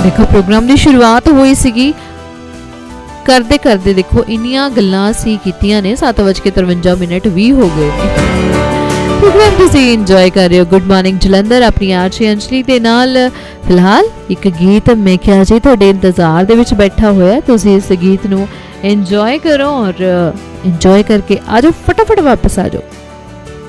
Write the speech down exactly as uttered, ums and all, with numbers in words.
देखो प्रोग्राम की शुरुआत हुई सी करते करते देखो इन्नियां गल्लां सी कीतियां ने सत्त बज के तिरवंजा मिनट भी हो गए। प्रोग्राम तुसीं इंजॉय कर रहे हो गुड मॉर्निंग जलंधर अपनी आरजे अंजलि दे नाल। फिलहाल एक गीत मैं क्या जी तुहाडे इंतजार दे विच बैठा होया, तुसीं इस गीत नूं इंजॉय करो और इंजॉय करके आ जाओ, फटाफट वापस आ जाओ।